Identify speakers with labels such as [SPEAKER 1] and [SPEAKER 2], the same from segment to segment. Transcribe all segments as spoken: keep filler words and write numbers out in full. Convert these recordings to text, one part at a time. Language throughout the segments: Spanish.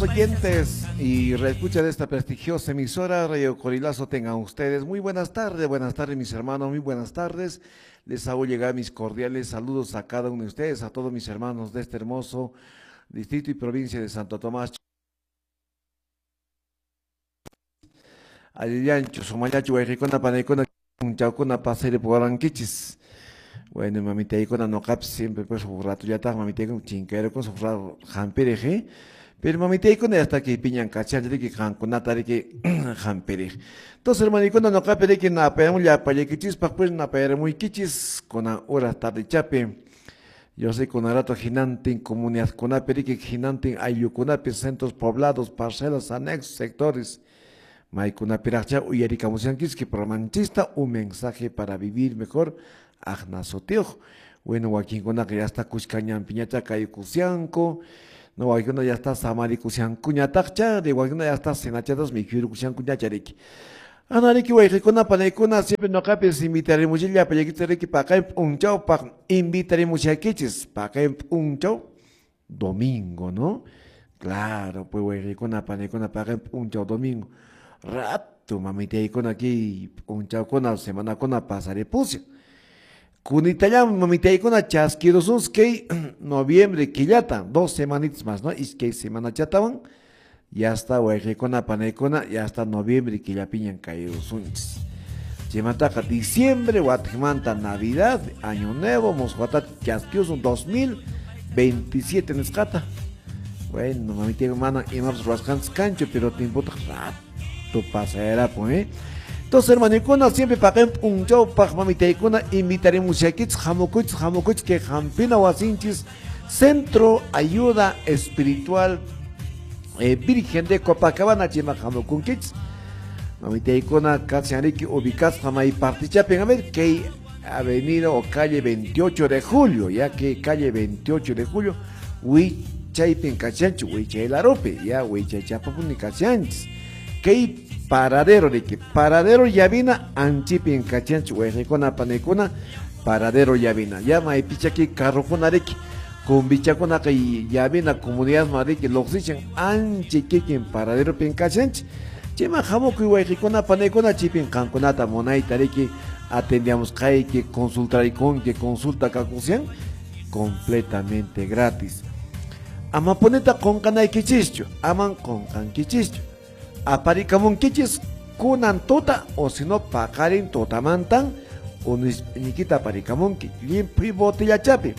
[SPEAKER 1] Oyentes y reescucha de esta prestigiosa emisora Radio Corilazo, tengan ustedes muy buenas tardes, buenas tardes mis hermanos, muy buenas tardes. Les hago llegar mis cordiales saludos a cada uno de ustedes, a todos mis hermanos de este hermoso distrito y provincia de Santo Tomás. Alillancho, Somayachu, Guayricona, Panecona, Chaucona, Pasere, Poranquichis. Bueno, mamita, y con Anocap siempre, pues, un rato ya está, mamita, con chinquero, con su rato, jampereje. Pero mamita, y con hasta que piñan cachar, de que janconata, de que jampereje. Entonces, hermano, y con Anocap, de que na pedamos ya para que chispa, pues, na pedamos muy quichis, con horas tarde chape. Yo sé con rato ginante en comunidad, con aperique ginante en ayucunape, centros poblados, parcelas, anexos, sectores. Maikuna Piracha, Uyarika Musianquis, que promanchista un mensaje para vivir mejor. Agnasoteo. Bueno, Joaquín Gona que ya está Cuscañan Piñata Cayucucianco. No, Joaquín ya está Samari Cuciancuñatacha. De Joaquín ya está Senachadas, mi Kiru Cuciancuñachariki. Anariki, Joaquín Panecuna, siempre no capes, invitaremos ya para que para acá un chau, para invitaremos a Kichis, para acá un chau. Domingo, ¿no? Claro, pues Joaquín Panecuna para acá un chau domingo. Rato, mamita, y con aquí un chau con la semana con la pasaré puse. Kunitaya mamita y con la chasquirosos que noviembre quillata, dos semanitas más, ¿no? Y que semana chataban, ya está, güey, con la panecona, ya está noviembre que ya piñan caídos unches. Chimataca diciembre, guatemanta navidad, año nuevo, mosguata chasquirosos dos mil veintisiete en escata. Bueno, mamita y hermana, y más rascans cancho, pero tiempo rato. Tu pasará, pues, entonces, hermanicona, siempre para un show para mamitaicona, invitaremos a kits, jamocuch, jamocuch, que jampina o asinchis, Centro Ayuda Espiritual eh, Virgen de Copacabana, chima jamocun kits, mamitaicona, casianiki, ubicas, jamai partichapen, a ver, que avenida o calle veintiocho de julio, ya que calle veintiocho de julio, huichaipen cachancho, huichailarope, ya huichaichapapuni cachanchis. Que paradero de que paradero Yavina anchipin cachanchu huejecona panecona paradero Yavina llama y picha que carro con arequi con bichacona que Yavina comunidad marique los dicen anchiquiquin paradero pin cachanch chema jamoku huejecona panecona chipin canconata monay tareque atendíamos que que consultar y con que consulta cacucian completamente gratis amaponeta con canay quichicho aman con can quichicho Aparicamun kichis kunan tota o si no pakarin tota mantan unis nikita aparicamun ki limpi botella chapi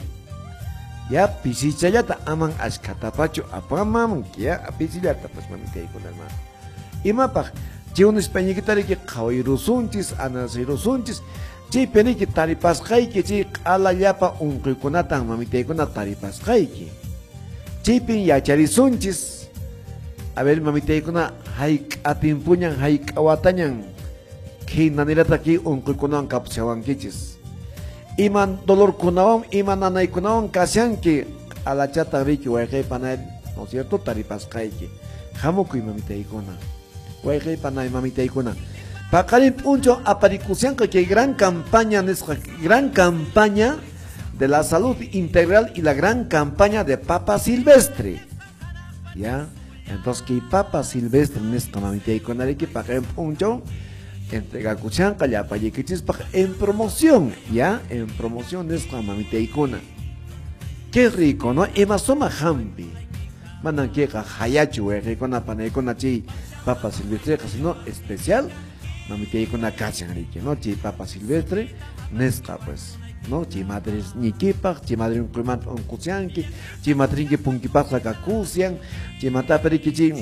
[SPEAKER 1] ya pisichayata aman askatapacho apamam ya pisichayata pues mamita y con hermano y mapa che unis peñikita que kawairusunchis anasirusunchis che peniki taripaskai que che ala yapa un kuikunatan mamita y con taripaskai que che pin yacharisunchis. A ver, mamita, y con una haik atimpuñan, haik awatañan, que nanirata aquí un kuikunan capsaban kichis. Iman dolor kunawan, iman anay kunawan, casian que a la chata riki, huayjay panay, ¿no es cierto? Taripas kaiki. Jamuku mamita y con una. Huayjay panay, mamita y con una. Pacarin puncho aparicucian que hay gran campaña, gran campaña de la salud integral y la gran campaña de papa silvestre. ¿Ya? Entonces, que papa silvestre en esta mamita y con areque para en punto, entrega cuchanca ya para que en promoción, ya, en promoción de esta mamita y con. Qué rico, ¿no? Ema soma jambi. Mandan que hayachu, eh, con la pana y con chi papa silvestre, sino especial, mamita y con la cacha ¿no? Chi papa silvestre, nesca pues. ¿No? Chi madres ni kipa, chi madre un cuimant un cucianque, chi madre que punquipas la cacucian, chi mataperi que chi,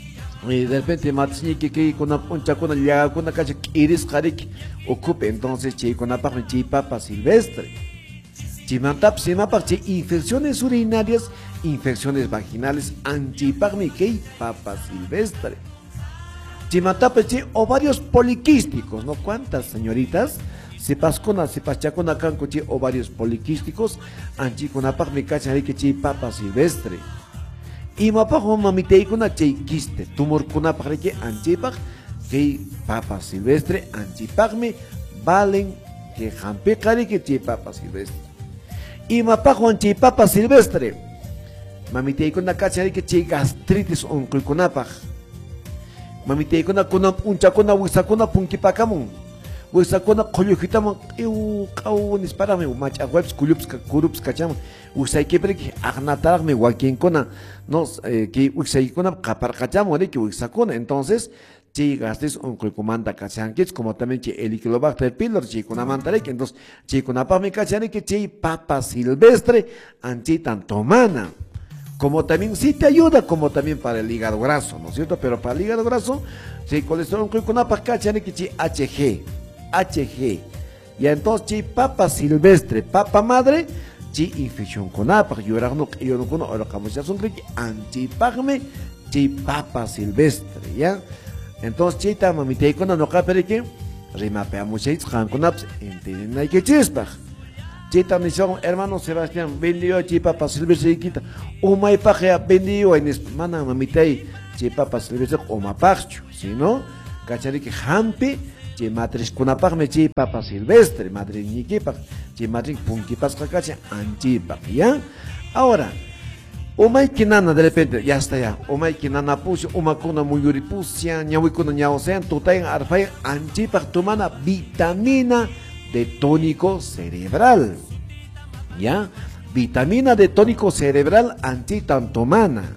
[SPEAKER 1] y de repente matas ni que con una poncha con una llaga con una cacha iris carik ocupe entonces chi con una paja chi papa silvestre. Chi matap se mapa chi infecciones urinarias, infecciones vaginales, antipagmi que papa silvestre. Chi matap chi ovarios poliquísticos, ¿no? ¿Cuántas señoritas? Se pascona, se pachacona cancoche ovarios poliquísticos, anchi con apag mi cacha que chi papa silvestre. Y mapajo mamitei con a quiste, tumor con apag que anchipag, que papa silvestre, anchipagme, valen que jampe cari que chi papa silvestre. Y mapajo anchi papa silvestre. Mamitaykuna kachanriki chay gastritis unquykunapaq. Mamitaykuna kuna unchakuna wisakuna punkipakamun. Wisakuna qullujitaman q'iw q'aw nisparaqmi mach'aqwaypis kullupis kurupis kachamun. Wisaykipirik aqnataraqmi wakinkuna no ki wisaykikunap qaparqachamun riki wisakuna. Entonces chay gastritis unquykumanta kachankichis como también chay Helicobacter pylori chaykunamanta riki. Entonces chaykunapaqmi kachanriki chay papa silvestre anchitan tomana. Como también sí te ayuda, como también para el hígado graso, ¿no es cierto? Pero para el hígado graso, si colesterol con una pacacha, que H G, H G. Y entonces, chi papa silvestre, papa madre, chi infección con apa, yo era no, yo no conozco, ahora como ya son que antipagme, chi papa silvestre, ¿ya? Entonces, chi ta mamite con no capere que rimapea muchos con aps, entienden hay que chispag. Chita misión, hermano Sebastián, vendió chipa para silvestre quita. Umay paja vendió en mana mamitay chipa para silvestre uma pacho, si no, cachari que hampi, chi matriz kunapag me chipa para silvestre, madre niquipa, chi matriz punkipas cacacha anchipa, ¿ya? Ahora, umay kinana de repente, ya está ya, umay kinana push, uma kuna muyuri pusia, ñawi kuna ñao sean, tutay arfay anchipa tumana vitamina de tónico cerebral, ¿ya? Vitamina de tónico cerebral antitantomana,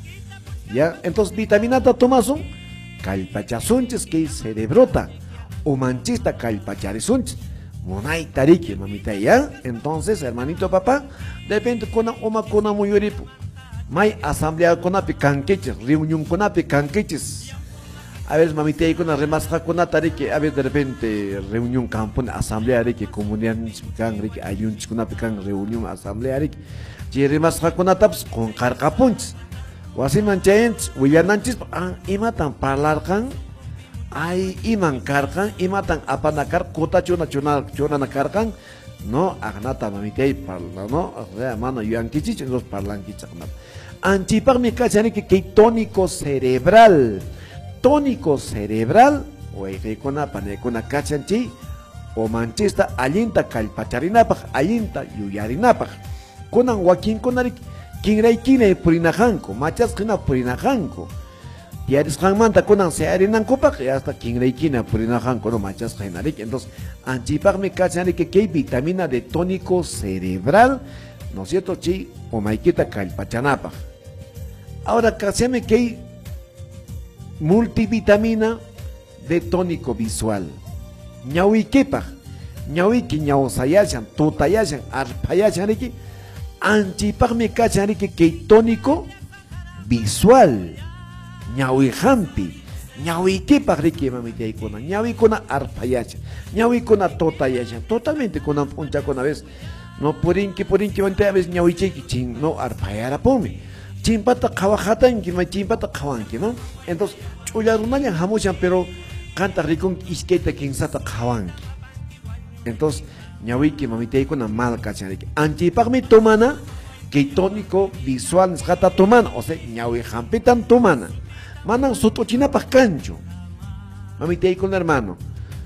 [SPEAKER 1] ¿ya? Entonces, vitamina tatomasun, calpachasunches que cerebrota, o manchista calpacharisunches, monay tariki, mamita, ¿ya? Entonces, hermanito papá, de repente, con una con muy uripo, may asamblea con api canqueches, reunión con api canqueches. A veces mamita y con la remasca con atari que a veces de repente reunión campo asamblea de que comunidad cangre que hay un chico pecan reunión asamblea de que remasca con ataps con carcapunch o así manchens willananchis ah imatan parlarkan ay iman carcan imatan apanakar kota chona chona chona nakarkan no agnata mamita y parla no o sea mano yankichich los parlanquichak antipar mi cachani que que tónico cerebral tónico cerebral o con panecona cachanchi o manchista allinta calpacharinapaj allinta yuyarinapaj conan Joaquín conarik kinray kinay purinajanko machas kina purinajanko yaris manta conan se arinankopak hasta kinray kina purinajanko no machas kinarik. Entonces antipaj me cachani que que vitamina de tónico cerebral, ¿no es cierto? Chi o maikita calpachanapaj. Ahora cachame que multivitamina de tónico visual. Ñawi kepa, ñawi ki ñaw sayashan, tutayashan, arpayashan riki, anchipag me kachan riki que tónico visual. Ñawi hampi, ñawi kepa riki mamita ikona, ñawi kona arpayashan, ñawi kona tutayashan, totalmente con uncha con a vez. No purinki purinki a veces ñawi cheki chin no arpayara pome. Chimpata kawajatan, chimpata kawanki, ¿no? Entonces, chullarunayan hamushan, pero canta ricón isqueta kinsata kawanki. Entonces, ñawiki mamita con una mal cachaniki. Antipagmi tomana, que tónico visual nesgata tomana, o sea, ñawi jampitan tomana. Manan sotochina cancho. Mamita con hermano.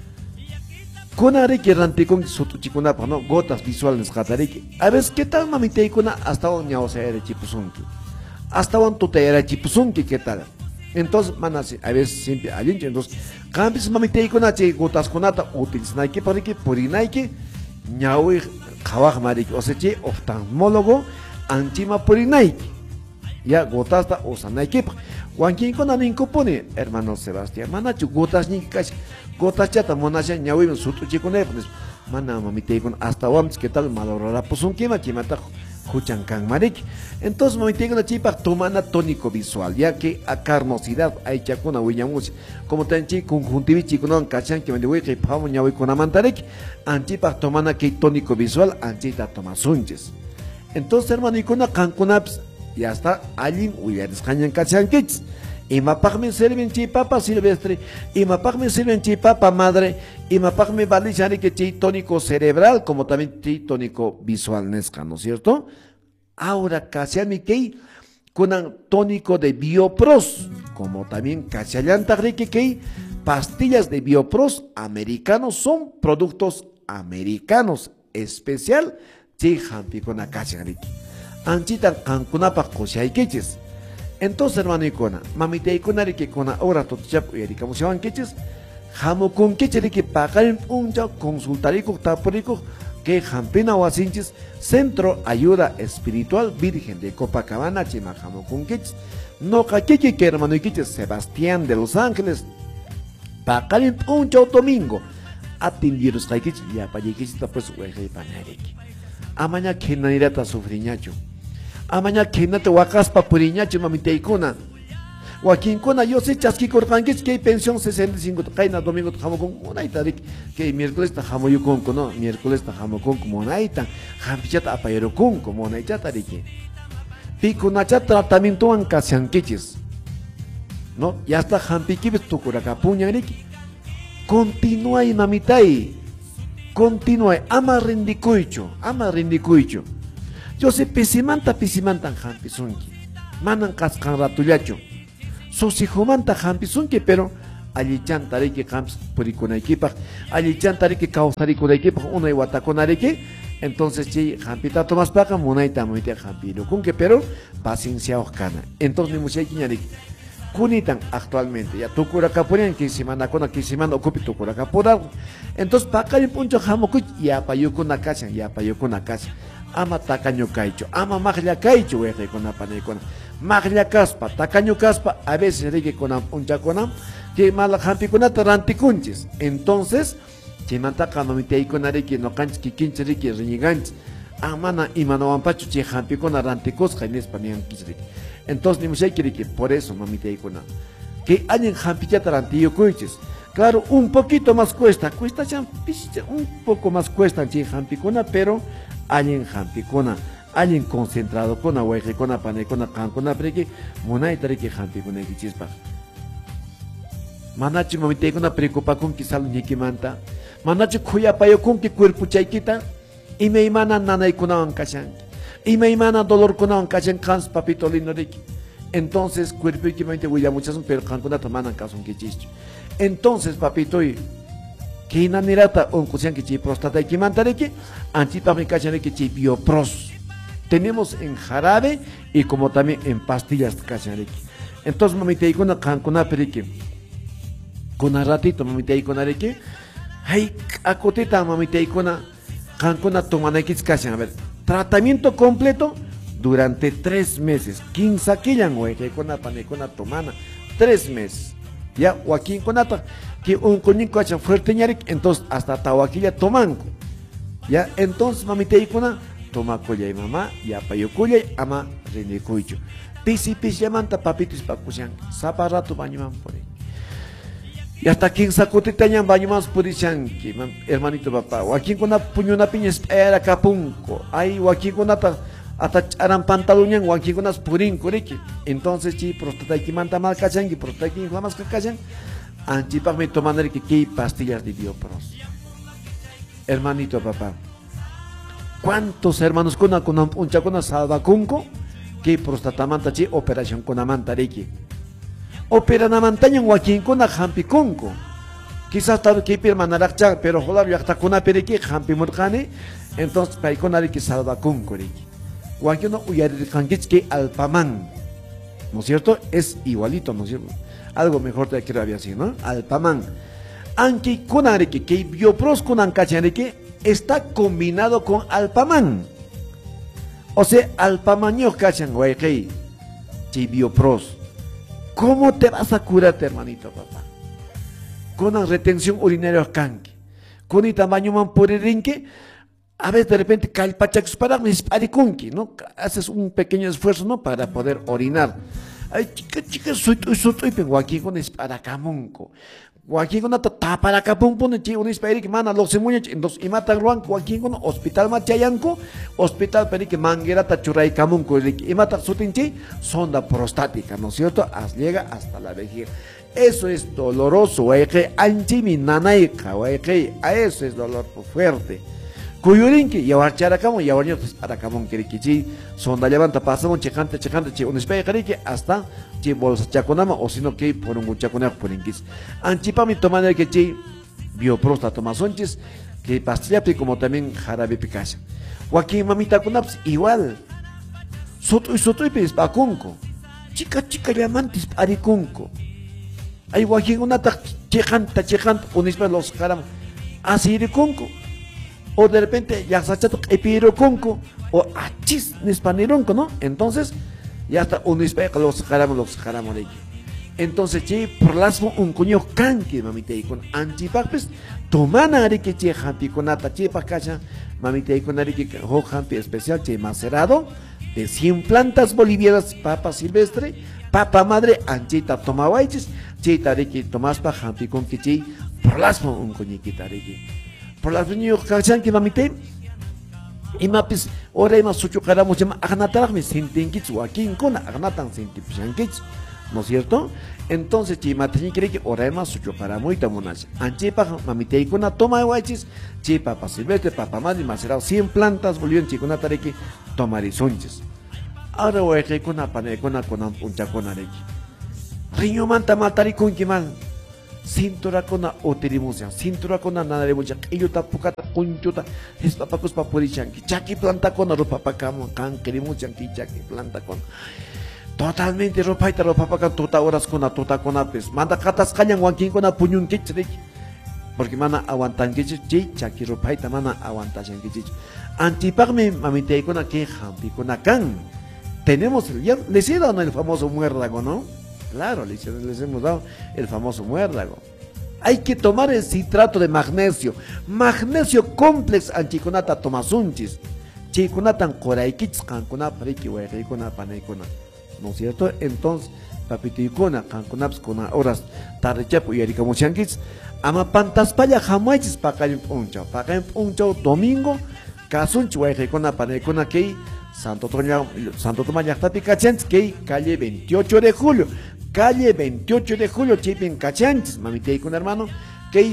[SPEAKER 1] Con areki ranticón sotochicuna, ¿no? Gotas visuales gatariki. A veces, ¿qué tal mamita con hasta un ñao se ere chipusunki? Hasta un tutera chipusunki, ¿qué tal? Entonces, manas, a veces siempre hay entonces, cambios mamite con H, gotas con ata, utilizan para que purinaiki, ñaui, kawaj mariki, o sea, che, oftalmólogo, anchima purinaiki, ya, gotas da, o sea, naiki, Juanquín con aninco pone, hermano Sebastián, manachu, gotas ni cash, gotas chata, monasha, ñaui, sutu chico nepes, mana mamite con hasta wams, ¿qué tal? Malorara, pues un quema, quemata. Juchancan Marik. Entonces, me tengo una chipa tomana tónico visual, ya que a carnosidad hay chacuna huillamus, como tanchi conjuntivichi con un cachan que me digo que pavo ñawi con amantarek, anchipa tomana que tónico visual, anchita tomasunches. Entonces, hermano, y con una cancunaps, ya está, alguien huillares cañan cachan kits. Y mapagme sirven chi papa silvestre, y mapagme sirven chi papa madre, y mapagme vale que chi tónico cerebral, como también chi tónico visual nesca, ¿no es cierto? Ahora, cachami que con un tónico de biopros, como también cachallanta que pastillas de biopros americanos son productos americanos, especial chi jampi con acacharique. anchitan kankunapa kushaykichis. Entonces, hermano icona, mamita icona que con ahora tochap y erika musaban kichis, jamo con kichiri que pagar un ya consultarico taporico que jampina o asinchis, Centro Ayuda Espiritual Virgen de Copacabana, chima jamo con kichis, no caquique que hermano kichis Sebastián de Los Ángeles, pagar un ya domingo, atindirus kaikich ya pa yikich tapos ueje panariki. Amaña que nanirata sufriñacho. Amaña que no te wakaspa puriñacho mamita icona. Joaquín Cona, yo sé chasqui cortanquich que hay pensión sesenta y cinco, caina domingo jamo con monaita, que miércoles ta jamo yo con no, miércoles ta jamo con monaita, jampichata apayero con monaita tariki. Pico nacha tratamiento en casianquichis. No, ya está jampikibis tu curacapuña riki. Continúa y mamitai. Continúa, ama rindicuicho, ama rindicuicho. Yo sé pisimanta pisimantan jampisunki. Manan cascan ratullacho. Susijumanta jampisunki, pero allí chantariki jamps purikunaikipa, allí chantariki causarikunaikipa, una y watakonariki. Entonces, chi jampita tomas paca, monaita moita jampiro kunke, pero paciencia oscana. Entonces, ni mucha quiñariki. Kunitan actualmente, ya tu curacapurían que si manda con aquí si manda ocupi tu curacapura. Entonces, paca y puncho jamocuch, ya payuco na casa, ya payuco na casa. Ama tacaño caicho, ama maglia caicho, weje con la panecona. Maglia caspa, tacaño caspa, a veces rique con un chacona, que mala jampicona taranticunches. Entonces, que manta canomite y con arique no canches que quince rique riñiganches. Amana y manoampacho, che jampicona ranticos, jaines panian quisrique. Entonces, ni mucha quiere que por eso, mamita icona, que hayan jampilla tarantillo coiches. Claro, un poquito más cuesta, cuesta ya un poco más cuesta en jampicona, pero hayan jampicona, hayan concentrado con agua, con pane, con cancona, pero que monaitari que jampicona que chispa. Manachi mamita icona preocupa con que sal ni que manta, manachi cuya payo con que cuerpo chaiquita, y me imana nana icona en cachan. Y me imana dolor con un cachan cans papito lindo ricky. Entonces, cuerpo y que me huya muchas, pero cancuna tomanan caso un que chiste. Entonces, papito, y que inanirata un cusian que chi prostata y que mantareke, antipa me cachan que chi biopros. Tenemos en jarabe y como también en pastillas cachan. Entonces, mamita y con cancuna perique. Con un ratito, mamita y con areque. Ay, acotita, mamita y con cancuna tomanekis cachan. A ver. Tratamiento completo durante tres meses. quince killan, güey, que con la panecona tomana. Tres meses. Ya, Joaquín Conata, que un coñico hacha fuerte ñaric, entonces hasta tahuaquilla tomanco. Ya, entonces mamita y cona, toma colla y mamá, ya payo colla y ama rende cuicho. Pisi pisi llamanta papitos pacuchan, sapa rato baño man por ahí. Y hasta quien sacotita ñan baño más purishanki, hermanito papá. Joaquín con una puñona piña espera capunco. Ay, Joaquín con hasta hasta aran pantaloñan, Joaquín con unas purín coriki. Entonces, chi, prostata y manta mal cachan, y prostata y inflamas que cachan. Anchi pa me toman que que pastillas de biopros. Hermanito papá. ¿Cuántos hermanos con una con un chacona salvacunco? Que prostata manta chi operación con amanta riki. Opera na mantaña Joaquín con a jampi conco. Quizás tal que permanará, pero jolar ya está con a perique, jampi murjane, entonces para con a que salva conco. Joaquín no huyar de canquich que alpamán. ¿No es cierto? Es igualito, ¿no es cierto? Algo mejor te quiero había así, ¿no? Alpamán. Aunque con areque, que biopros con ancachareque está combinado con alpamán. O sea, alpamaño cachan, güey, que biopros. ¿Cómo te vas a curarte, hermanito, papá? Con una retención urinaria canque, con el tamaño man por el rinque, a veces de repente cae el pachax para misparicunqui, ¿no? Haces un pequeño esfuerzo, ¿no? Para poder orinar. Ay, chica, chica, soy tu, soy tu, pero aquí con esparacamunco. Joaquín con ta para capun pone chi un esperi que mana los semuña entonces y mata ruan Joaquín con hospital machayanco hospital peri que manguera tachuray camunco y mata sutinchi sonda prostática, ¿no es cierto? As, llega hasta la vejiga. Eso es doloroso, güey, que anchi mi nanaica, güey, que a eso es dolor fuerte. Cuyurinki, y ahora characamo, y ahora para camón que riquichi, sonda levanta, pasamos checante, checante, che, un esperi que hasta chi bolsa chaconama, o sino que por un chaconaco por inquis. Anchipa mi tomando que chi bioprosta tomasonches, que pastilla como también jarabe picacha. Joaquín mamita cunaps igual. Sotoy sotoy pis pakunko. Chica chica llamantis parikunko. Ay wajingunata chejanta chejanta unispa los karam asirikunko. O de repente ya sachato epirukunko o achis nispanirunko, ¿no? Entonces ya está unispa los karam los karam entonces che por las un coño canque mamita y con antipapes tomana arique che jampi con ata che pacacha mamita y con arique ho jampi especial che macerado de cien plantas bolivianas papa silvestre papa madre anchita tomawaiches che tariki tomas pa jampi con que che por las un coñiquita arique por las niño cachan que mamita y mapis ora y más sucho caramo chama agnatar me sintinquits aquí en con agnatan sintipishanquits, ¿no es cierto? Entonces, chimatani cree que orema su chopara muy tamonas. Anchipa, mamite con una toma de guachis, chipa, pasilvete, papamadi, macerado, cien plantas, volvió en chicona tareque, tomarizonches. Ahora voy a con una panecona con un chacona areque. Riño manta matari con quiman. Cintura con una otirimusia, cintura con una nada de mucha, ello tapucata, conchuta, es papacos papulichanqui, chaki planta con ropa pacamo, can querimuchanqui, chaki planta con. Totalmente ropa y ropa para tota horas con la tota con apes. Manda catas callan guanquín con la puñun kichrik. Porque mana aguantan kichik, chaki ropa y mana aguantan kichik. Antipagme mamite con la queja, con la can. Tenemos, ya les he dado el famoso muérdago, ¿no? Claro, les, les hemos dado el famoso muérdago. Hay que tomar el citrato de magnesio. Magnesio complex anchiconata tomasunchis. Chiconatan coraikits cancuna pariki huequicona paneicona. ¿No es cierto? Entonces, papito y cona, cancunaps con horas tarde chapo y arica muchanquis, ama pantas paya jamaichis paca en puncho, paca en puncho domingo, casuncho y con la panecona que Santo Tomás, Santo Tomás Yachtapi Cachans, que calle veintiocho de julio, calle veintiocho de julio, chipin Cachans, mamite y con hermano, que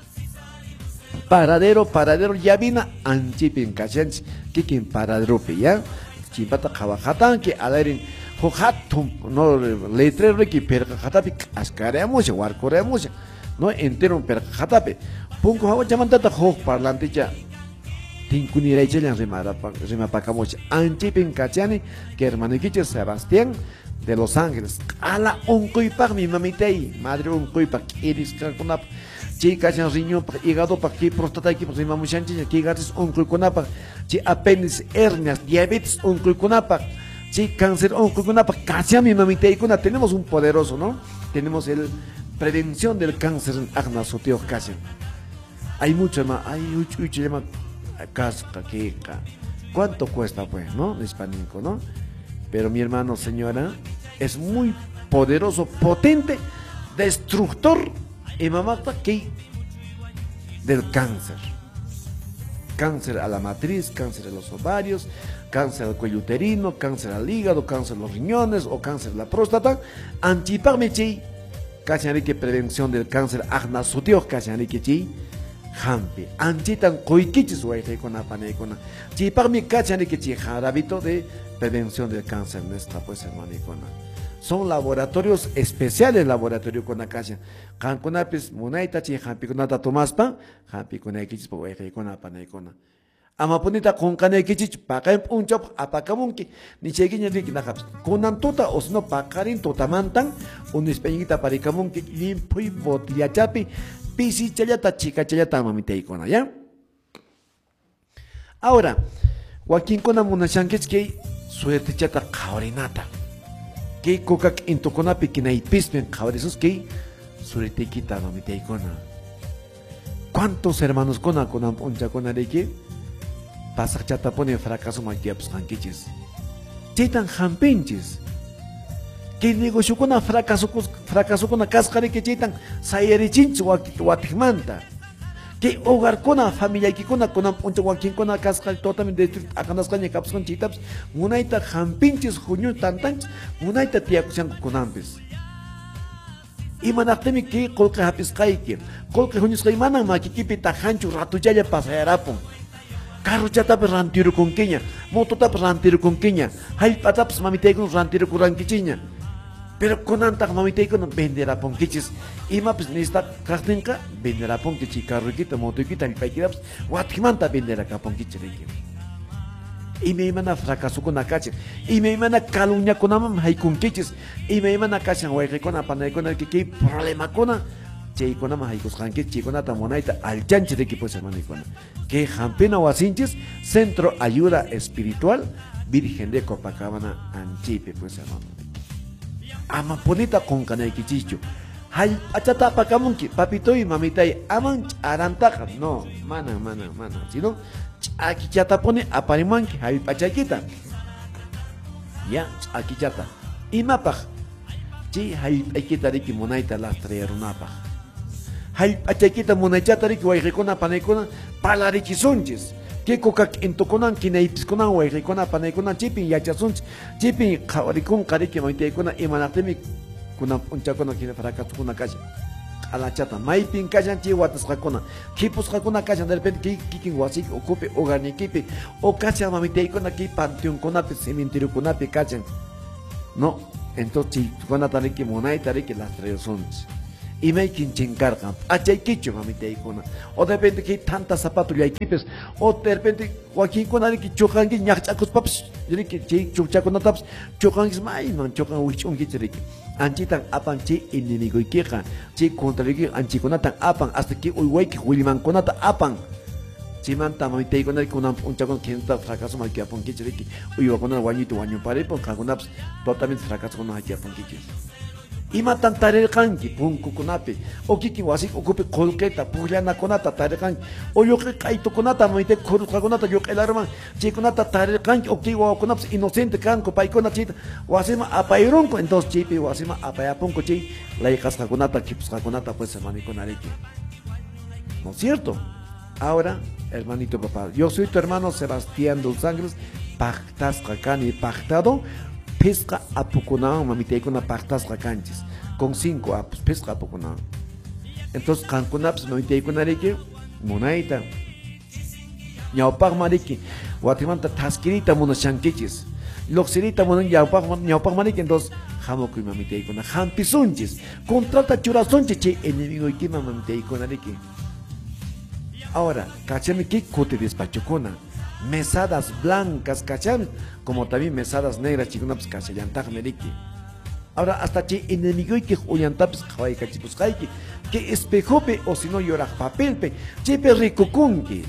[SPEAKER 1] paradero, paradero, ya vina, anchipin Cachans, que quien paradero, ya, chipata jabajatan, que alarin. Jojatum, no letrero que percatapi ascareamos, guarcoreamos, no entero percatape. Punco hago llamantata jo parlante ya. Tincunire chelan remara remapacamos. Anchipin cachani, que hermano Quiche Sebastián de Los Ángeles. Ala un cuipac mi mamitei, madre un cuipac, iris canconap. Chica chan riñón, hígado pa que prostata aquí, pues mi chanchi, que gatis un cuiconapa. Chi apéndice, hernias, diabetes un cuiconapa. Sí, cáncer, oh, con una casi a mi mamita y con tenemos un poderoso, ¿no? Tenemos el prevención del cáncer en agnasotío casi. Hay mucho más, hay mucho, mucho llama casca, queca. ¿Cuánto cuesta, pues, no? El hispánico, ¿no? Pero mi hermano, señora, es muy poderoso, potente, destructor y mamata que del cáncer. Cáncer a la matriz, cáncer a los ovarios, cáncer al cuello uterino, cáncer al hígado, cáncer a los riñones o cáncer a la próstata. Antipagmechi, cachanrique prevención del cáncer agnasutio, cachanrique jampi. Anchitan coiquichis huayte con apanecona. Chipagme cachanrique jarabito de prevención del cáncer nuestra pues hermanicona. Son laboratorios especiales, laboratorio con acacia. Canconapis, munaita chi, jampi con nata tomaspa, jampi con equichis, huayte con apanecona. Amapunita con canequichich, paca en un chop, apacamunki, ni cheguiña ricky nacaps. Con antuta o sino pacarin totamantan, un espeñita paricamunki, limpo y botella chapi, pisi chayata, chica chayata, mamita icona, ¿ya? Ahora, Joaquín con amunachanques que suerte chata caurinata. Que coca en toconapi que nay pispen caurizos que suerte quita, mamita icona. ¿Cuántos hermanos con a con un chacona de que? Pasak chata pone fracaso maquiaps hanquiches. Chitan jampinches. Que negocio con fracaso fracaso con cascare que chitan sayerichinch watikmanta. Que hogar con familia que con con un chaguaquín con cascal totalmente de acanas caña caps con chitaps. Munaita jampinches junio tantanch. Munaita tiacusian con ampes. Y manactemi que colca hapis kaiki. Colca junio kaimana maquikipi tajanchu ratu ya pasayarapon. Carro chata rantiro con queña, moto tap rantiro con queña, hay pataps mamiteco rantiro con ranquichiña. Pero con anta mamiteco no venderá ponquiches. Y mapis nista cartenca venderá ponquichi, carro quita, moto quita, el paiquiraps, guatimanta venderá caponquiche. imaymana fracasukuna kachan, imaymana calumniakunaman haykunkichis, imaymana kachan wayqikuna apanaykuna kay problemakuna chaykunaman haykusqankichis, chaykunata munayta alchanchis riki pues hermanykuna. Que hampina wasinchis Centro Ayuda Espiritual Virgen de Copacabana Anchipe pues hermano. Amapunita con kanaykichichu. Hay achata pakamunki, papito y mamitay aman arantaja. No, mana, mana, mana. Sino aquí chata pone aparimanki, hay pachakita. Ya, aquí chata. Y mapaj. Chi hay pachakita riki monaita las trayerunapaj. Hay pachakita monaichata riki wayrikona panaykona palariki sunchis. Que coca en toconan que naipisconan wayrikona panaykona chipin yachasunch. Chipin kawarikun kariki mamitaycona y manatemi. Kuna unchakuna kina fracatukuna kasha a la chata maipin kashan chi watas hakuna kipus hakuna kashan de repente kikin wasik ocupe organikipi o kasha mamiteikona ki panteón konapi cementerio konapi kashan no entonces kuna tariki monay tariki las tres son y me quien chincarga achay kicho mamiteikona o de repente que tanta zapato ya equipes o de repente Joaquín con alguien que chocan que ñachacos paps yo que che chuchacona taps chocan es mai man chocan wichon que chiriki anchitan apan chi enemigo y queja chi contra el anchiconatan apan hasta que uy que William conata apan si manta mamiteikona con un chacon que está fracaso mal que apan que chiriki uy va con el guañito guaño pare por cagonaps totalmente fracaso con aquí apan que y matan tarekanki punku kunapi o kiki wasik ocupe colqueta pullana konata tarekanki o yo que kaito konata moite koruka konata yo que larma chikonata tarekanki o kiwa konaps inocente kanko paikona chita wasima apaironko entonces chipi wasima apayapunko chi la hijasca konata kipsca konata pues hermanito nareki ¿no es cierto? Ahora hermanito papá yo soy tu hermano Sebastián Dos Ángeles pactas kakani pactado pesca apukunao mamiteikuna pactas canchis con cinco apus pesca apukunao entonces cancunaps mamiteikuna riki monaita ñawpaq mariki watimanta taskirita mona shankichis loxirita mona ñawpaq ñawpaq mariki entonces hamokuy mamiteikuna hampisunchis contrata churasunchis che enemigo ikima mamiteikuna riki ahora cachame que cote despachukuna mesadas blancas, ¿cachan? Como también mesadas negras, chikunaps, cachayantaj meriki. Ahora, hasta che enemigo y que oyantaps, kawai cachipus kaiki, que espejope o si no llora papelpe, chepe ricucunki.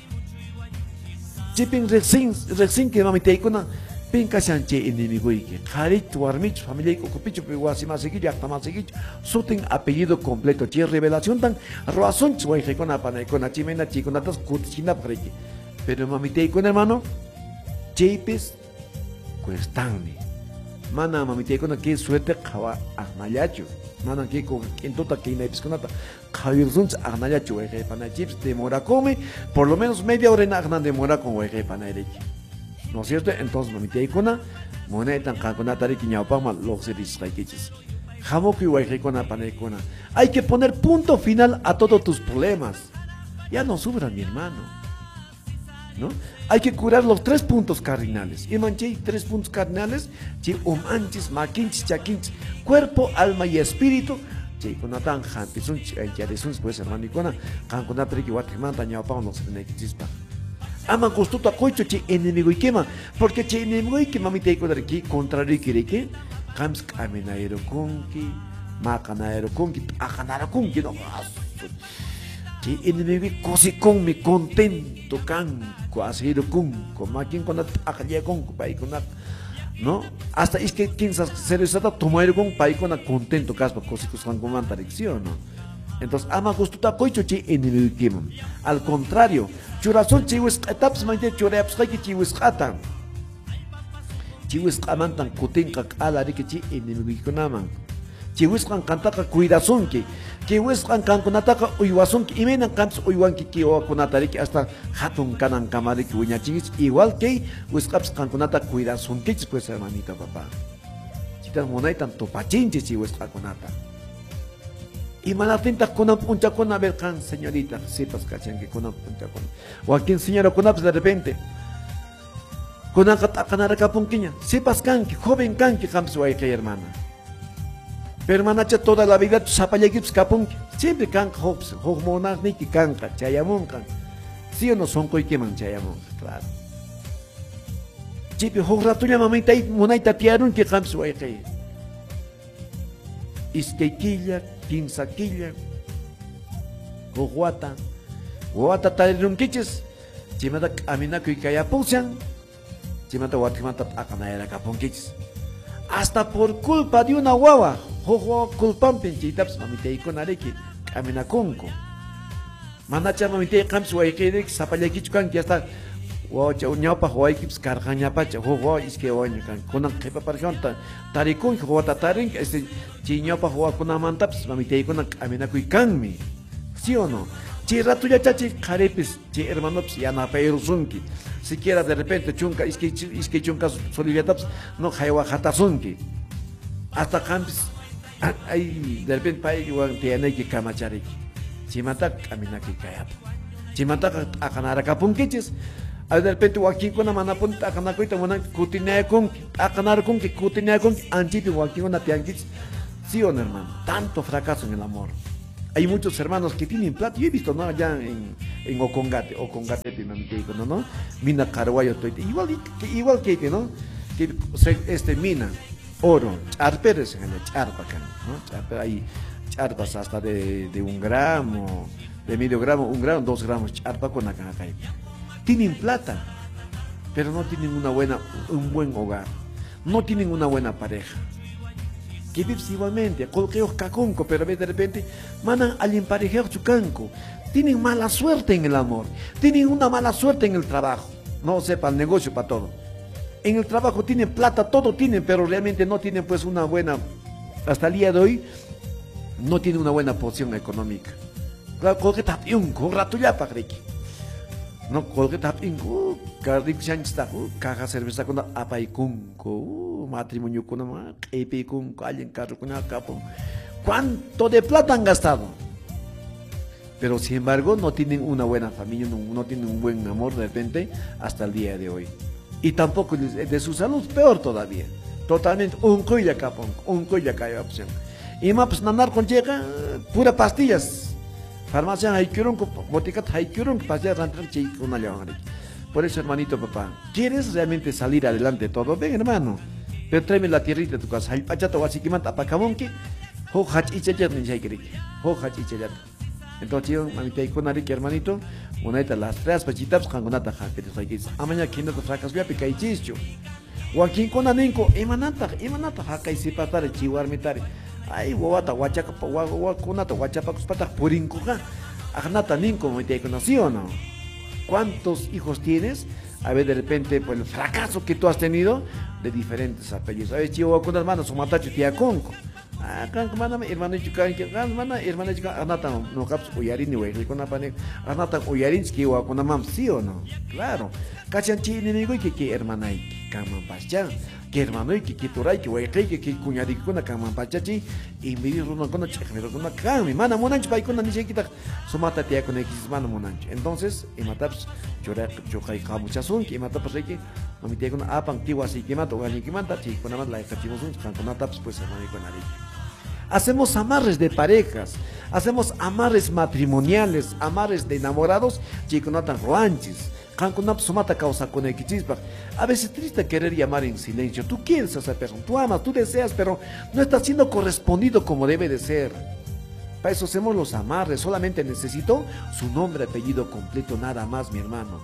[SPEAKER 1] Chepen rexin, rexin que mamiteikuna, pen cachan che enemigo y que, harit, warmich, familia y cocopicho, pewasima seguicho, actama seguicho, suten apellido completo, che revelación tan, roazón, chuayjecona, panaicona, chimena, chikunatas, kutchina, preki. Pero mamiteikuna hermano, chipes cuestanme. Mana mamiteikuna que suerte kawa agnayacho. Mana que con en tota que inaipis kunata kawirzuns agnayacho eje pana chips demora come por lo menos media hora en agna demora con eje pana ereki. ¿No es cierto? Entonces mamiteikuna monetan kankunata reki ñawpama loxeris kaikichis. Jamoku eje kuna paneikuna. Hay que poner punto final a todos tus problemas. Ya no sufran, mi hermano. ¿No? Hay que curar los tres puntos cardinales. Y manché tres puntos cardinales, chi umanchis, maquinchis, chaquinchis, cuerpo, alma y espíritu. Chi kunatan jantisun, charisun, pues hermano y cona, cancuna periqui guatimanta, ñaupao, no se tiene que chispa. Ama gustuto a coito, chi enemigo y quema, porque chi enemigo y quema mi teiko de aquí, contra Ricky Ricky, cams caminaero kunki, macanaero kunki, ajanaro kunki, no más. Que enemigo cosi con mi contento can cuasiro con como quien con acallé con pai con no hasta es que quien se les trata tomar con pai con contento caspa cosi con con dirección no entonces ama gusto ta coicho chi enemigo kim al contrario churason chiwis etaps mante churaps que chiwis atan chiwis amantan kutinka ala de que chi enemigo konaman chiwisqan kantaka cuidazunki chiwisqan kankunataqa uywasunki imaynan kantas uywanki kiwakunatariki hasta hatun kanan kamariki wiñachigis igual que wisqaps kankunata cuidazunkichis pues hermanita papá chitas munaytan tupachinchis chiwisqakunata imanatinta kunan punchakuna ver kan señorita sepas kachanki kunan punchakuna Joaquín señora kunaps de repente kunan kataqanarakapunkiña sepas kanki joven kanki kamps wayqay hermana permanacha toda la vida tu zapallequips capun siempre can hops hormonas ni que canca chayamun can sí o no son coi que man chayamun claro Chipi huk ratulla mamita munayta tiarun que qamps wayqi. Iskay killa, quinsa killa, huk wata, wata tarirunkichis, chimata k'aminakuy kayapusan, chimata watkimanta t'aqanayarakapunkichis. Hasta por culpa de una wawa, huk wawa culpampi chaytapas mamitaykunariki k'aminakunku. Manacha mamitay qamps wayqirik sapallaykichu kanki hasta wacha ñawpaq waykipas karqanñapacha huk wawa iskay wawaña kan kunan qhipaparqanta tarikunki huk wata tarinki este chay ñawpaq wawakunamantapas mamitaykuna k'aminakuy kanmi, ¿sí o no? Chay ratullacha chay qharipis chay hermanopis yanapayrusunki siquiera de repente chunka iskay iskay chunka soliviatapas no haywa hatasunki hasta qampis ay de repente pay wan tiyanayki kamachariki chimanta k'aminaki kayapa chimanta aqanarakapunkichis de repente wakinkuna manapun t'aqanakuyta munan kutinaykunki t'aqanarkunki kutinaykunki anchipi wakinkuna tiyankichis, ¿sí o no, hermano? Tanto fracaso en el amor. Hay muchos hermanos que tienen plata, yo he visto, ¿no? Allá en, en Ocongate, Ocongate, ¿no? ¿no? Mina Carguayo, igual, igual que, ¿no? Que, este, mina, oro, charperes en el charpa, ¿no? Charpa, hay charpas hasta de, de un gramo, de medio gramo, un gramo, dos gramos, charpa con la caja. Tienen plata, pero no tienen una buena, un buen hogar, no tienen una buena pareja. Que vives igualmente, colqueos cacunco, pero de repente mandan al emparejeo chucanco. Tienen mala suerte en el amor, tienen una mala suerte en el trabajo. No sepa el negocio para todo. En el trabajo tienen plata, todo tienen, pero realmente no tienen pues una buena, hasta el día de hoy, no tienen una buena posición económica. Claro, colque tapiunco, rato ya para no colque tapiunco, cardic chanchta, caja cerveza con apaicunco, matrimonio con una epi con alguien carro con capo. ¿Cuánto de plata han gastado? Pero sin embargo no tienen una buena familia, no, no tienen un buen amor de repente hasta el día de hoy. Y tampoco de, de su salud, peor todavía. Totalmente un cuya capón, un cuya caya opción. Y más pues nanar con llega pura pastillas. Farmacia hay que un botica hay que un pastillas rantran chico una leona. Por eso, hermanito papá, ¿quieres realmente salir adelante todo? Ven, hermano. Pero tráeme la tierrita de tu casa. Hay pachato así que manta apacabonque. Ho hach ichayat ni shaykrik. Ho hach ichayat. Entonces, yo, mamita y con Arique, hermanito, una de las tres pachitas, cangonata, jaquetes, jaquetes. Amaña, quien no te fracas, voy a picar y chischo. Joaquín con Anenco, emanata, emanata, jaca y sipatare, chihuar mitare. Ay, guata, guachaca, guaconata, guachapacos patas, purincoja. Agnata, ninco, mamita y conoció, ¿no? ¿Cuántos hijos tienes? A ver, de repente, pues el fracaso que tú has tenido de diferentes apellidos. A ver, chihuahua con hermanos, o matacho, tía conco. Ah, kan kemana hermano juga kan mana hermano juga anata no caps uyarin ni wei con apane anata uyarin ski wa con mam sí o no, claro cachan chi ni nigo que que hermana y kama pascha que hermano y que que toray que wei que que cuñadi con kama pascha chi y me dijo no con che me con kama mana monanch bai con ni se quita sumata tia con x mana monanch. Entonces y mataps chora chokai kamu chasun que mataps que mami tia con apang tiwa si que mato gani que mata chi con más la cachimos un kan con ataps pues hermano con ari. Hacemos amarres de parejas, hacemos amarres matrimoniales, amarres de enamorados, chiconatan roanchis, canconap sumata causa con equichispa. A veces triste querer llamar en silencio. Tú quieres a esa persona, tú amas, tú deseas, pero no está siendo correspondido como debe de ser. Para eso hacemos los amarres, solamente necesito su nombre, apellido completo, nada más, mi hermano.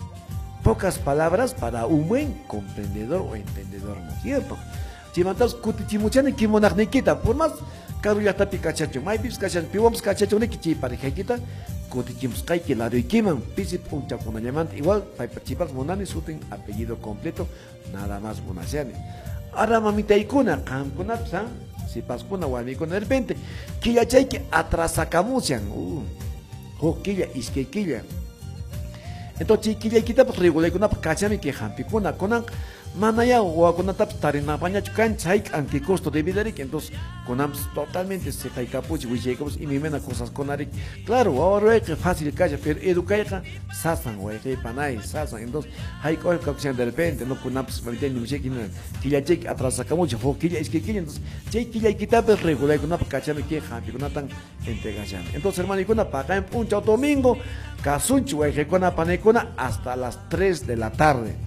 [SPEAKER 1] Pocas palabras para un buen comprendedor o entendedor, ¿no es cierto? Chimantas kutichimuchani kimonagnikita, por más caro ya tapi cachacho, mai bis cachacho, piwams cachacho ne kichi pareja kita, kutichimus kai que la de kiman, pisip un chapunayamant, igual pai pachipas monani suten apellido completo, nada más monasiane. Ahora mamita ikuna, kamkunapsa, si paskuna wamikuna de repente, killa chay que atrasacamusian, uh, hoquilla, isquequilla. Entonces, killa kita pues regular kuna cachami que jampikuna, konan manaya o con tap tarina paña chucan chaik anti costo de vida que entonces conams totalmente se cae capuchi llegamos y mi mena cosas con ari claro ahora es que fácil calle pero educar sasan o que panay sasan entonces hay cosas de repente no conams ahorita ni sé quién que ya check atrás sacamos fo que es que entonces check que ya quita pues regular con una cacha me que jampi con tan entregación entonces hermano y con una paca en puncha domingo casuncho o que con una panecona hasta las tres de la tarde.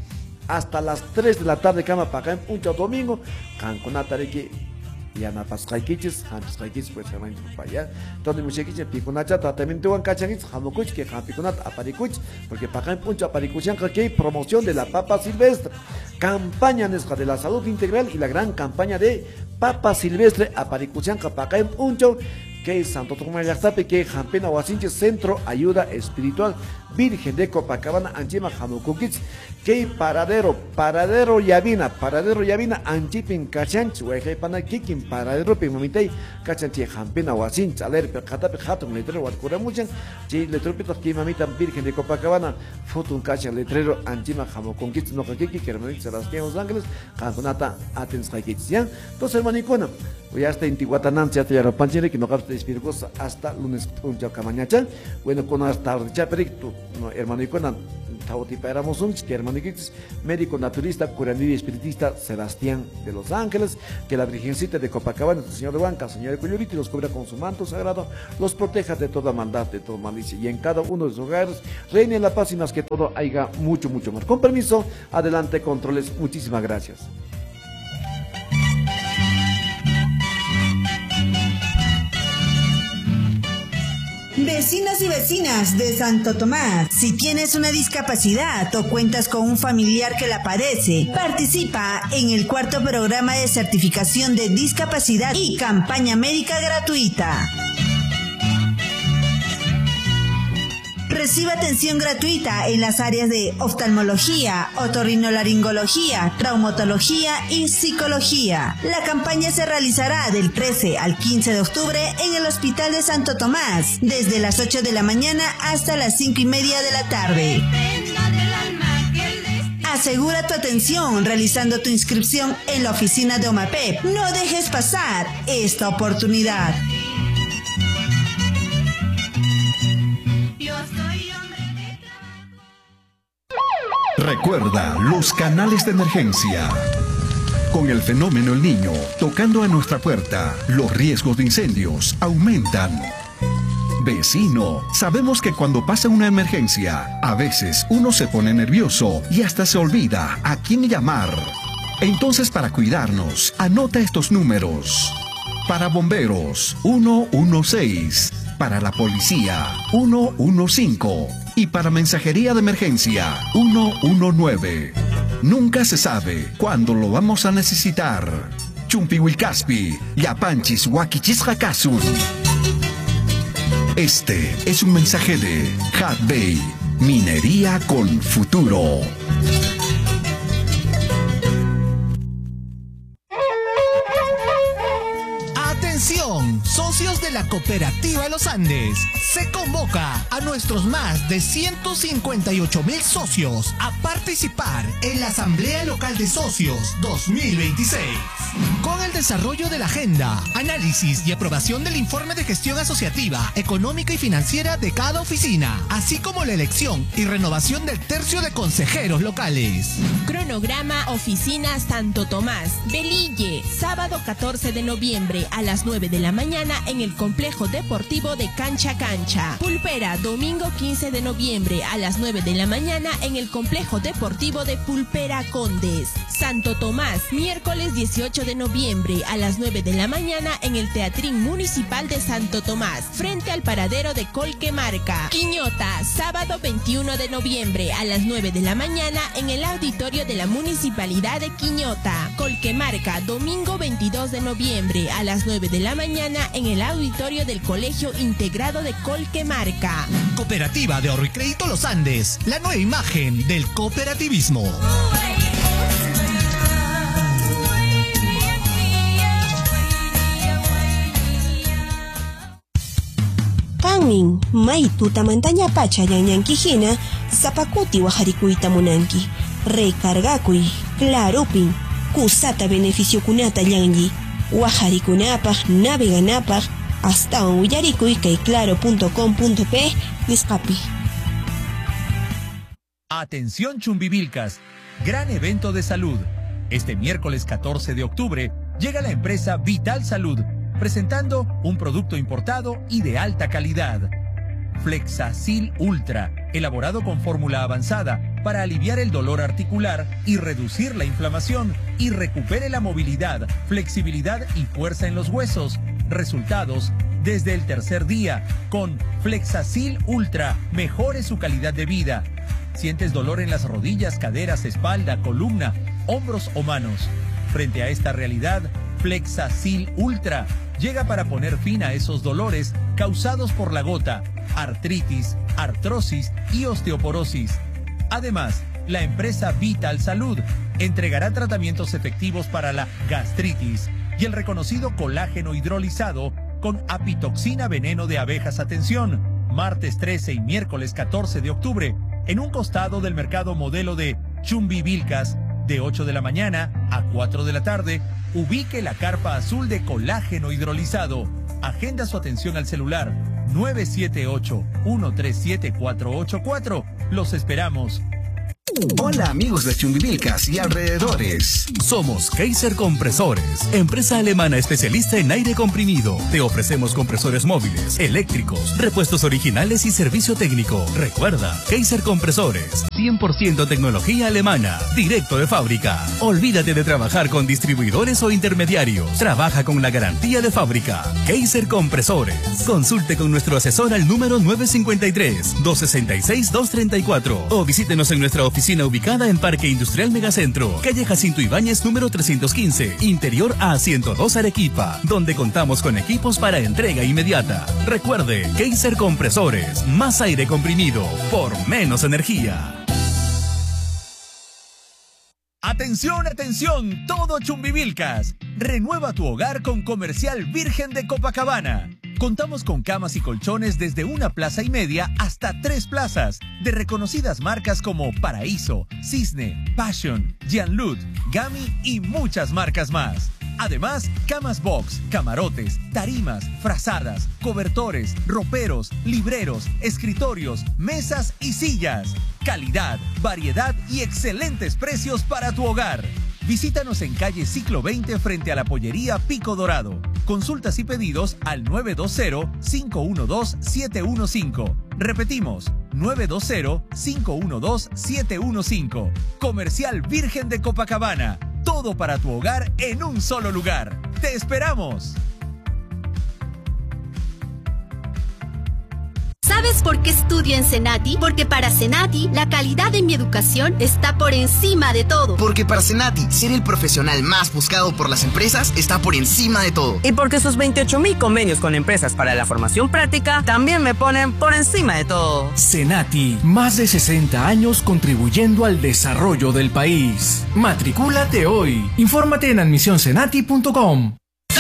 [SPEAKER 1] hasta las tres de la tarde cama para acá, un chao domingo, canconatariki, y ana pascaikichis, antes caikichis, pues hermano para allá, donde muchachichis, piconacha, tratamiento de cachaguichis, jamocuch, que jampiconat, aparicuch, porque para acá, un chao aparicuchan, que hay promoción de la papa silvestre, campaña de la salud integral y la gran campaña de papa silvestre, aparicuchan, que para acá, un chao, que es Santo Tomás Yaxtape, que Jampena Huasinche, Centro Ayuda Espiritual Virgen de Copacabana, Anchima Jamucuquich, que paradero, paradero Yavina, paradero Yavina, Anchipin Cachanch, Huejepana, Kikin, paradero Pimamitei, Cachanchi, Jampena Huasinch, Aler, Percatape, Hatun, Letrero, Huarcuramuchan, Chi, Letropito, Kimamita, Virgen de Copacabana, Fotun Cachan, Letrero, Anchima Jamucuquich, no Kiki, Kermanich, Sebastián Los Ángeles, Canconata, Atens Kaikich, ¿ya? Entonces, hermanicona, ya está en Tihuatanán, ya te Yaropanchire, que no capta espíritus hasta lunes, un chacamañacha, bueno, con hasta Chapericto. No, hermano Icona, Tauti éramos un que hermano Icona, médico naturista, curandero y espiritista Sebastián de Los Ángeles, que la Virgencita de Copacabana, el Señor de Huanca, el Señor de Coyolito, los cubra con su manto sagrado, los proteja de toda maldad, de toda malicia, y en cada uno de sus hogares reine la paz y más que todo haya mucho, mucho más. Con permiso, adelante, controles, muchísimas gracias.
[SPEAKER 2] Vecinos y vecinas de Santo Tomás, si tienes una discapacidad o cuentas con un familiar que la padece, participa en el cuarto programa de certificación de discapacidad y campaña médica gratuita. Recibe atención gratuita en las áreas de oftalmología, otorrinolaringología, traumatología y psicología. La campaña se realizará del trece al quince de octubre en el Hospital de Santo Tomás, desde las ocho de la mañana hasta las cinco y media de la tarde. Asegura tu atención realizando tu inscripción en la oficina de OMAPEP. No dejes pasar esta oportunidad.
[SPEAKER 3] Recuerda los canales de emergencia. Con el fenómeno El Niño tocando a nuestra puerta, los riesgos de incendios aumentan. Vecino, sabemos que cuando pasa una emergencia, a veces uno se pone nervioso y hasta se olvida a quién llamar. Entonces, para cuidarnos, anota estos números. Para bomberos, uno uno seis. Para la policía, uno uno cinco. Y para mensajería de emergencia, uno uno nueve. Nunca se sabe cuándo lo vamos a necesitar. Chumpihuilcaspi, Yapanchis, Huaquichis, Jakasun. Este es un mensaje de Hadbay, minería con futuro.
[SPEAKER 4] Atención, socios de la Cooperativa Los Andes. Se convoca a nuestros más de ciento cincuenta y ocho mil socios a participar en la Asamblea Local de Socios dos mil veintiséis. Con el desarrollo de la agenda, análisis y aprobación del informe de gestión asociativa, económica y financiera de cada oficina, así como la elección y renovación del tercio de consejeros locales.
[SPEAKER 5] Cronograma Oficina Santo Tomás, Belille, sábado catorce de noviembre a las nueve de la mañana en el Complejo Deportivo de Cancha Cancha. Pulpera, domingo quince de noviembre a las nueve de la mañana en el Complejo Deportivo de Pulpera Condes. Santo Tomás, miércoles dieciocho de noviembre a las nueve de la mañana en el Teatrín Municipal de Santo Tomás, frente al paradero de Colquemarca. Quiñota, sábado veintiuno de noviembre a las nueve de la mañana en el auditorio de la Municipalidad de Quiñota. Colquemarca, domingo veintidós de noviembre a las nueve de la mañana en el auditorio del Colegio Integrado de Colquemarca.
[SPEAKER 4] Cooperativa de Ahorro y Crédito Los Andes, la nueva imagen del cooperativismo.
[SPEAKER 2] Kanmin, may tutamantanya pacha yanyankijina, zapakuti wajarikuita munanki. Recargakuy, clarupin, kusata beneficio kunata yanyi. Wajarikunapaj, naveganapaj, hasta un willarikuy kay claro punto com punto pe, nisqapi.
[SPEAKER 6] Atención Chumbivilcas, gran evento de salud. Este miércoles catorce de octubre llega la empresa Vital Salud, presentando un producto importado y de alta calidad. Flexacil Ultra, elaborado con fórmula avanzada, para aliviar el dolor articular y reducir la inflamación y recupere la movilidad, flexibilidad y fuerza en los huesos. Resultados desde el tercer día. Con Flexacil Ultra, mejore su calidad de vida. ¿Sientes dolor en las rodillas, caderas, espalda, columna, hombros o manos? Frente a esta realidad, Flexacil Ultra llega para poner fin a esos dolores causados por la gota, artritis, artrosis y osteoporosis. Además, la empresa Vital Salud entregará tratamientos efectivos para la gastritis y el reconocido colágeno hidrolizado con apitoxina veneno de abejas. Atención, martes trece y miércoles catorce de octubre, en un costado del mercado modelo de Chumbivilcas, de ocho de la mañana a cuatro de la tarde, ubique la carpa azul de colágeno hidrolizado. Agenda su atención al celular nueve siete ocho, uno tres siete, cuatro ocho cuatro. Los esperamos.
[SPEAKER 3] Hola amigos de Chumbivilcas y alrededores.
[SPEAKER 7] Somos Kaiser Compresores, empresa alemana especialista en aire comprimido. Te ofrecemos compresores móviles, eléctricos, repuestos originales y servicio técnico. Recuerda, Kaiser Compresores, cien por ciento tecnología alemana, directo de fábrica. Olvídate de trabajar con distribuidores o intermediarios. Trabaja con la garantía de fábrica. Kaiser Compresores. Consulte con nuestro asesor al número nueve cinco tres, dos seis seis, dos tres cuatro o visítenos en nuestra oficina ubicada en Parque Industrial Megacentro, calle Jacinto Ibáñez número trescientos quince, interior A ciento dos Arequipa, donde contamos con equipos para entrega inmediata. Recuerde, Kaiser Compresores, más aire comprimido por menos energía.
[SPEAKER 6] Atención, atención, todo Chumbivilcas. Renueva tu hogar con Comercial Virgen de Copacabana. Contamos con camas y colchones desde una plaza y media hasta tres plazas, de reconocidas marcas como Paraíso, Cisne, Passion, Jeanlut, Gami y muchas marcas más. Además, camas box, camarotes, tarimas, frazadas, cobertores, roperos, libreros, escritorios, mesas y sillas. Calidad, variedad y excelentes precios para tu hogar. Visítanos en calle Ciclo veinte frente a la pollería Pico Dorado. Consultas y pedidos al nueve dos cero, cinco uno dos, siete uno cinco. Repetimos, nueve dos cero, cinco uno dos, siete uno cinco. Comercial Virgen de Copacabana. Todo para tu hogar en un solo lugar. ¡Te esperamos!
[SPEAKER 8] ¿Sabes por qué estudio en Senati? Porque para Senati, la calidad de mi educación está por encima de todo.
[SPEAKER 9] Porque para Senati, ser el profesional más buscado por las empresas está por encima de todo.
[SPEAKER 10] Y porque sus veintiocho mil convenios con empresas para la formación práctica también me ponen por encima de todo.
[SPEAKER 11] Senati, más de sesenta años contribuyendo al desarrollo del país. Matricúlate hoy. Infórmate en admisión senati punto com.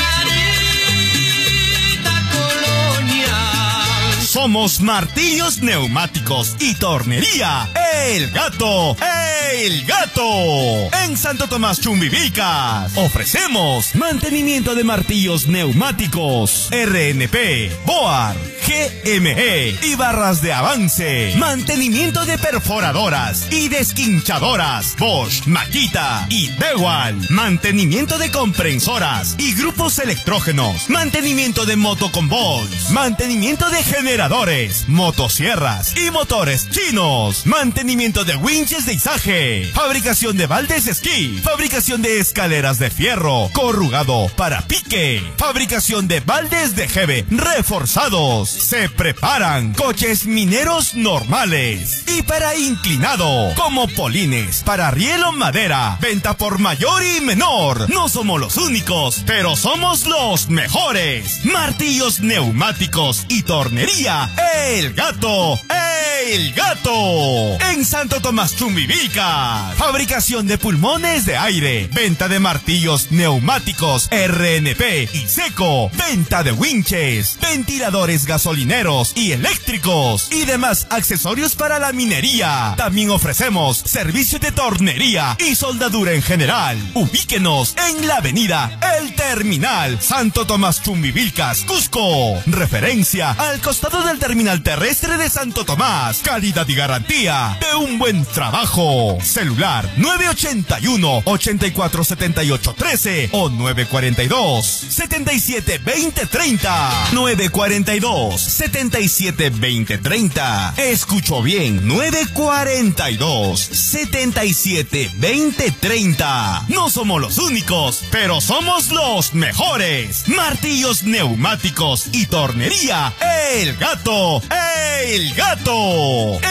[SPEAKER 12] Somos Martillos Neumáticos y Tornería El Gato, El Gato. En Santo Tomás Chumbivilcas ofrecemos mantenimiento de martillos neumáticos, R N P, Boar, G M E y barras de avance. Mantenimiento de perforadoras y desquinchadoras, Bosch, Makita y Dewal. Mantenimiento de comprensoras y grupos electrógenos. Mantenimiento de motoconvoys. Mantenimiento de generadores, motosierras y motores chinos. Mantenimiento de winches de izaje. Fabricación de baldes esquí. Fabricación de escaleras de fierro corrugado para pique. Fabricación de baldes de jeve reforzados. Se preparan coches mineros normales y para inclinado, como polines, para riel o madera. Venta por mayor y menor. No somos los únicos, pero somos los mejores. Martillos neumáticos y tornería El Gato, El Gato. En Santo Tomás Chumbivilcas. Fabricación de pulmones de aire. Venta de martillos neumáticos R N P y seco. Venta de winches, ventiladores gasolineros y eléctricos y demás accesorios para la minería. También ofrecemos servicio de tornería y soldadura en general. Ubíquenos en la avenida El Terminal, Santo Tomás Chumbivilcas, Cusco. Referencia al costado del terminal terrestre de Santo Tomás. neumáticas, calidad y garantía de un buen trabajo. Celular nueve ochenta y uno, ochenta y cuatro setenta y ocho trece o nueve cuarenta y dos, setenta y siete veinte treinta. nueve cuarenta y dos, setenta y siete veinte treinta. Escucho bien, nueve cuarenta y dos, setenta y siete veinte treinta. No somos los únicos, pero somos los mejores. Martillos, neumáticos y tornería El Gato. El Gato.